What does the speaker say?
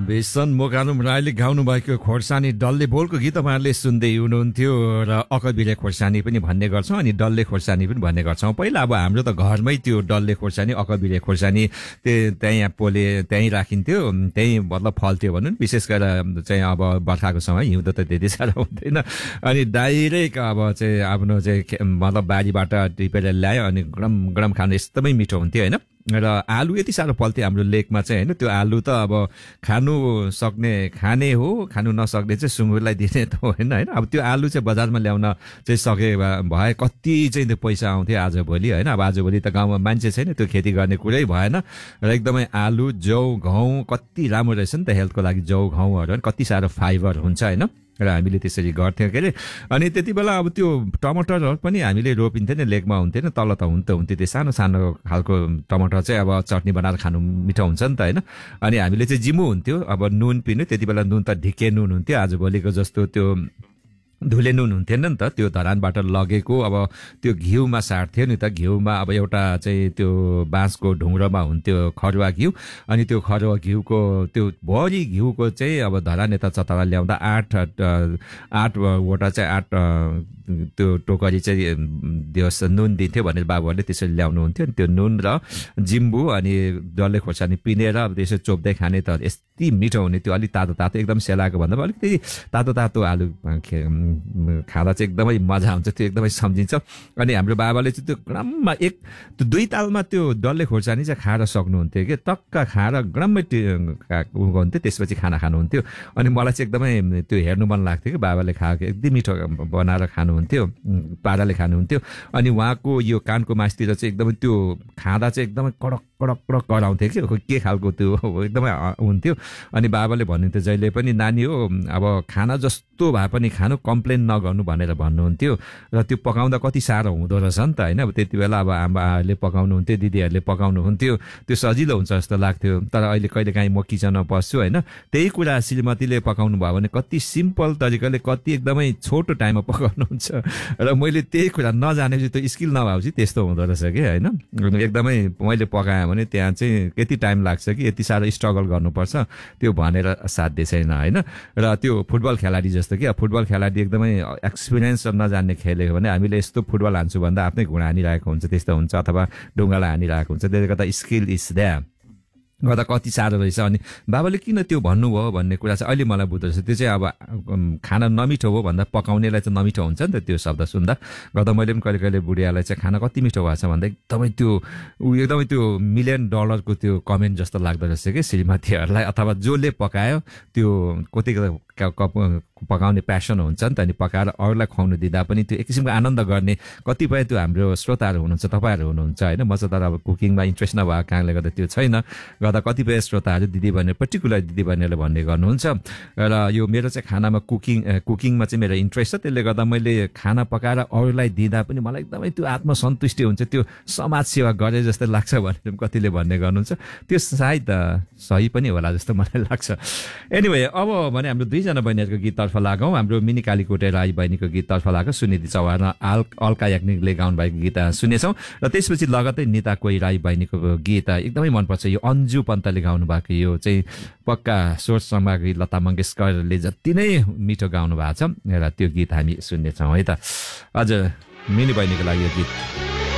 बेसन मोकानुम राईले गाउनु भएको खोर्सानी डल्ले बोलको गीत तपाईँहरूले सुन्दै हुनुहुन्थ्यो र अकबिरे खोर्सानी पनि भन्ने गर्छौँ अनि डल्ले खोर्सानी पनि भन्ने गर्छौँ। पहिला अब हाम्रो त घरमै त्यो डल्ले खोर्सानी अकबिरे खोर्सानी त्यहीँ पोले त्यहीँ राखिन्थ्यो, त्यहीँ मतलब फल्थ्यो भनौँ। विशेष गरेर चाहिँ अब बर्खाको समय हिउँदो त त्यति साह्रो हुँदैन अनि डाइरेक्ट अब चाहिँ आफ्नो चाहिँ मतलब बारीबाट टिपेर ल्यायो अनि गरम गरम खानु एकदमै मिठो हुन्थ्यो होइन। र आलु यति साह्रो फल्थ्यो हाम्रो लेकमा चाहिँ होइन। त्यो आलु त अब खानु सक्ने खाने हो, खानु नसक्ने चाहिँ सुँगुरलाई दिने त होइन होइन। अब त्यो आलु चाहिँ बजारमा ल्याउन चाहिँ सके भए कति चाहिँ त्यो पैसा आउँथ्यो आजभोलि होइन। अब आजभोलि त गाउँमा मान्छे छैन, त्यो खेती गर्ने कुरै भएन र एकदमै आलु जौ गहुँ कति राम्रो रहेछ नि त हेल्थको लागि। जौ गहुँहरू कति साह्रो फाइबर हुन्छ होइन र हामीले त्यसरी गर्थ्यौँ के अरे। अनि त्यति बेला अब त्यो टमाटरहरू पनि हामीले रोपिन्थ्यो नि, लेकमा हुन्थेन, तल त हुन्थ्यो त्यो सानो सानो खालको टमाटर चाहिँ अब चटनी बनाएर खानु मिठो हुन्छ नि त होइन। अनि हामीले चाहिँ जिम्मु हुन्थ्यो, अब नुन पिनु, त्यति बेला नुन त ढिके नुन हुन्थ्यो, आजभोलिको जस्तो त्यो धुले नुन हुन्थेन नि त। त्यो धरानबाट लगेको अब त्यो घिउमा साट्थ्यो नि त। घिउमा अब एउटा चाहिँ त्यो बाँसको ढुङ्ग्रोमा हुन्थ्यो खरुवा घिउ, अनि त्यो खरुवा घिउको त्यो भरि घिउको चाहिँ अब धरान यता चतरा ल्याउँदा आठवटा चाहिँ 8 त्यो टोकरी चाहिँ दियोस् नुन दिन्थ्यो भनेर बाबुहरूले त्यसरी ल्याउनुहुन्थ्यो। अनि त्यो नुन र जिम्बु अनि डल्ले खोर्सानी पिनेर अब त्यसो चोप्दै खाने त यति मिठो हुने। त्यो अलिक तातो तातो एकदम सेलाएको भन्दा पनि अलिकति तातो तातो आलु खाँदा चाहिँ एकदमै मजा आउँछ, त्यो एकदमै सम्झिन्छ। अनि हाम्रो बाबाले चाहिँ त्यो ग्राममा 2 तालमा त्यो डल्ले खोर्सानी चाहिँ खाएर सक्नुहुन्थ्यो कि, टक्क खाएर ग्राममै हुन्थ्यो, त्यसपछि खाना खानुहुन्थ्यो। अनि मलाई चाहिँ एकदमै त्यो हेर्नु मन लाग्थ्यो कि बाबाले खाएको एकदम मिठो बनाएर खानुहुन्थ्यो, पाराले खानुहुन्थ्यो। अनि उहाँको यो कानको मासतिर चाहिँ एकदमै त्यो खाँदा चाहिँ एकदमै कडक कडक कडक कराउँथ्यो कि, के खालको त्यो एकदमै हुन्थ्यो। अनि बाबाले भन्नुहुन्थ्यो जहिले पनि, नानी हो अब खाना जस्तो भए पनि खानु, कम्प्लेन नगर्नु भनेर भन्नुहुन्थ्यो। र त्यो पकाउँदा कति साह्रो हुँदो रहेछ नि त होइन। अब त्यति बेला अब आमाहरूले पकाउनुहुन्थ्यो, दिदीहरूले पकाउनुहुन्थ्यो, त्यो सजिलो हुन्छ जस्तो लाग्थ्यो। तर अहिले कहिलेकाहीँ म किचनमा पस्छु होइन, त्यही कुरा श्रीमतीले पकाउनु भयो भने कति सिम्पल तरिकाले कति एकदमै छोटो टाइममा पकाउनुहुन्छ। र मैले त्यही कुरा नजानेपछि त्यो स्किल नभएपछि त्यस्तो हुँदो रहेछ कि होइन। एकदमै मैले पकाएँ भने त्यहाँ चाहिँ यति टाइम लाग्छ कि यति साह्रो स्ट्रगल गर्नुपर्छ, त्यो भनेर साध्य छैन होइन। र त्यो फुटबल खेलाडी जस्तो कि, फुटबल खेलाडी एकदमै एक्सपिरियन्स नजान्ने खेल्यो भने हामीले यस्तो फुटबल हान्छु भन्दा आफ्नै घुँडा हानिरहेको हुन्छ, त्यस्तो हुन्छ, अथवा ढुङ्गालाई हानिरहेको हुन्छ। त्यसले गर्दा स्किल इज द्याट गर्दा कति साह्रो रहेछ। अनि बाबाले किन त्यो भन्नुभयो भन्ने कुरा चाहिँ अहिले मलाई बुझ्दो रहेछ। त्यो चाहिँ अब खाना नमिठो हो भन्दा पकाउनेलाई चाहिँ नमिठो हुन्छ नि त त्यो शब्द सुन्दा। गर्दा मैले पनि कहिले कहिले बुढियालाई चाहिँ खाना कति मिठो भएछ भन्दा एकदमै त्यो $1 मिलियन त्यो कमेन्ट जस्तो लाग्दो रहेछ कि श्रीमतीहरूलाई, अथवा जसले पकायो त्यो कतिको पकाउने प्यासन हुन्छ नि त। अनि पकाएर अरूलाई खुवाउनु दिँदा पनि त्यो एक किसिमको आनन्द गर्ने कतिपय त्यो हाम्रो श्रोताहरू हुनुहुन्छ, तपाईँहरू हुनुहुन्छ होइन। म चाहिँ तर अब कुकिङमा इन्ट्रेस्ट नभएको कारणले गर्दा त्यो छैन। गर्दा कतिपय श्रोताहरू दिदीबहिनी, पर्टिकुलर दिदीबहिनीहरूले भन्ने गर्नुहुन्छ। र यो मेरो चाहिँ खानामा कुकिङमा चाहिँ मेरो इन्ट्रेस्ट छ, त्यसले गर्दा मैले खाना पकाएर अरूलाई दिँदा पनि मलाई एकदमै त्यो आत्मसन्तुष्टि हुन्छ, त्यो समाज सेवा गरे जस्तो लाग्छ भनेर कतिले भन्ने गर्नुहुन्छ। त्यो सायद सही पनि होला जस्तो मलाई लाग्छ। एनिवे अब भने हाम्रो 2 जना बहिनीहरूको गीततर्फ लागौँ। हाम्रो मिनी कालीकोटे राई बहिनीको गीततर्फ लाग्यो, सुनिधि चौहान अल्का याज्ञनिकले गाउनु भएको गीत सुनेछौँ। र त्यसपछि लगतै निता कोही राई बहिनीको गीत एकदमै मनपर्छ, यो अन्जु पन्तले गाउनु भएको, यो चाहिँ पक्का स्वर सामग्री लता मङ्गेशकरले जति नै मिठो गाउनु भएको छ। र त्यो गीत हामी सुन्नेछौँ है त। हजुर, मिनी बहिनीको लागि यो गीत।